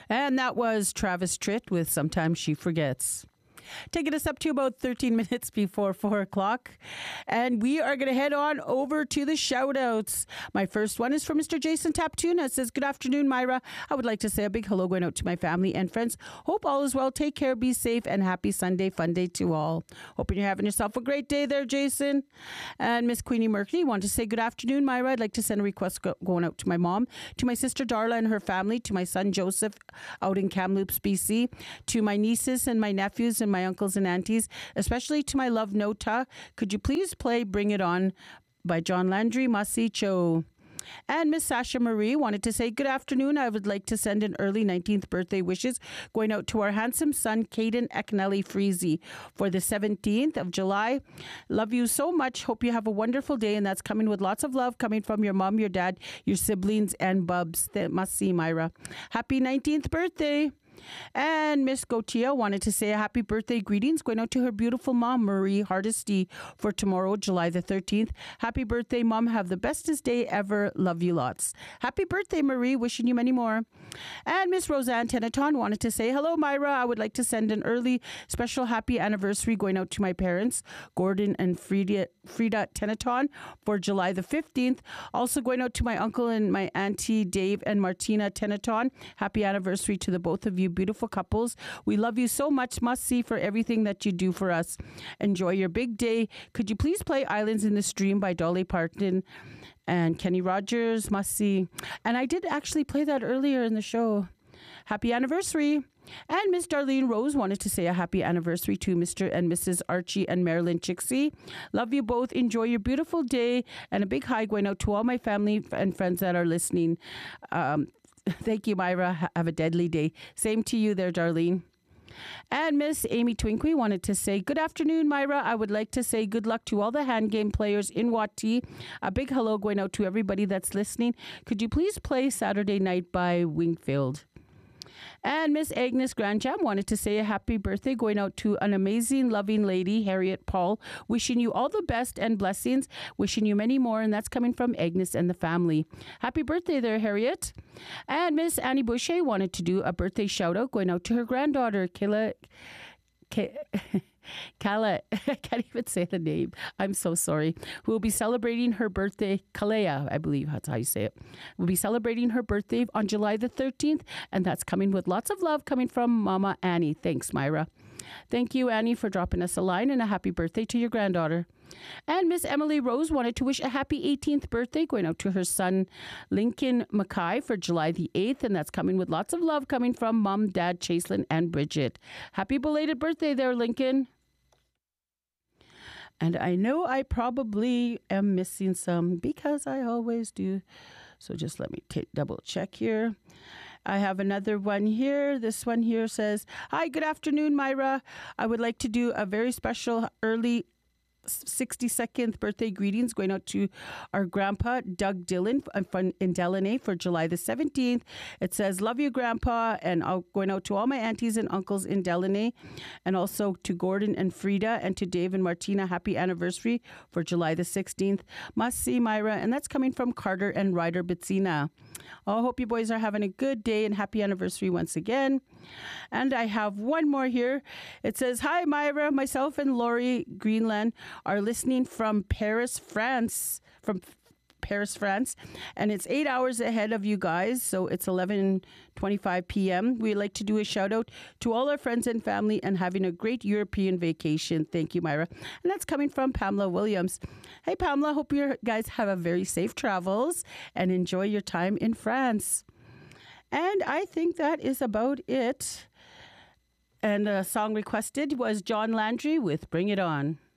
And that was Travis Tritt with Sometimes She Forgets. Taking us up to about 13 minutes before 4 o'clock. And we are going to head on over to the shout-outs. My first one is from Mr. Jason Taptuna. It says, good afternoon, Myra. I would like to say a big hello going out to my family and friends. Hope all is well. Take care, be safe, and happy Sunday fun day to all. Hoping you're having yourself a great day there, Jason. And Miss Queenie Merkley wanted to say, good afternoon, Myra. I'd like to send a request going out to my mom, to my sister Darla and her family, to my son Joseph out in Kamloops, BC, to my nieces and my nephews and my uncles and aunties, especially to my love Nota. Could you please play Bring It On by John Landry Masicho? And Miss Sasha Marie wanted to say, good afternoon. I would like to send an early 19th birthday wishes going out to our handsome son, Caden Eknelli Freezy, for the 17th of July. Love you so much. Hope you have a wonderful day. And that's coming with lots of love coming from your mom, your dad, your siblings, and bubs. That must see, Myra. Happy 19th birthday. And Miss Gautier wanted to say a happy birthday greetings going out to her beautiful mom, Marie Hardesty, for tomorrow, July the 13th. Happy birthday, Mom. Have the bestest day ever. Love you lots. Happy birthday, Marie. Wishing you many more. And Miss Roseanne Teneton wanted to say, hello, Myra. I would like to send an early special happy anniversary going out to my parents, Gordon and Frida Teneton, for July the 15th. Also going out to my uncle and my auntie, Dave and Martina Teneton. Happy anniversary to the both of you beautiful couples. We love you so much. Must see for everything that you do for us. Enjoy your big day. Could you please play Islands in the Stream by Dolly Parton and Kenny Rogers? Must see. And I did actually play that earlier in the show. Happy anniversary. And Miss Darlene Rose wanted to say a happy anniversary to Mr. and Mrs. Archie and Marilyn Chixie. Love you both. Enjoy your beautiful day. And a big hi going out to all my family and friends that are listening. Thank you, Myra. Have a deadly day. Same to you there, Darlene. And Miss Amy Twinkley wanted to say, good afternoon, Myra. I would like to say good luck to all the hand game players in Wati. A big hello going out to everybody that's listening. Could you please play Saturday Night by Wingfield? And Miss Agnes Grandjam wanted to say a happy birthday going out to an amazing, loving lady, Harriet Paul. Wishing you all the best and blessings. Wishing you many more. And that's coming from Agnes and the family. Happy birthday there, Harriet. And Miss Annie Boucher wanted to do a birthday shout out going out to her granddaughter, Kala, I can't even say the name. I'm so sorry. Who will be celebrating her birthday, Kalea, I believe that's how you say it. Will be celebrating her birthday on July the 13th, and that's coming with lots of love coming from Mama Annie. Thanks, Myra. Thank you, Annie, for dropping us a line, and a happy birthday to your granddaughter. And Miss Emily Rose wanted to wish a happy 18th birthday going out to her son, Lincoln Mackay, for July the 8th. And that's coming with lots of love coming from Mom, Dad, Chaselyn, and Bridget. Happy belated birthday there, Lincoln. And I know I probably am missing some because I always do. So just let me double check here. I have another one here. This one here says, hi, good afternoon, Myra. I would like to do a very special early 62nd birthday greetings going out to our grandpa, Doug Dillon in Delaney for July the 17th. It says, love you, Grandpa, and going out to all my aunties and uncles in Delaney, and also to Gordon and Frida, and to Dave and Martina, happy anniversary for July the 16th. Must see, Myra, and that's coming from Carter and Ryder Bitsina. I hope you boys are having a good day, and happy anniversary once again. And I have one more here. It says, hi, Myra. Myself and Lori Greenland are listening from Paris, France. And it's 8 hours ahead of you guys, so it's 11:25 p.m. We'd like to do a shout out to all our friends and family and having a great European vacation. Thank you, Myra. And that's coming from Pamela Williams. Hey, Pamela, hope you guys have a very safe travels and enjoy your time in France. And I think that is about it. And a song requested was John Landry with Bring It On.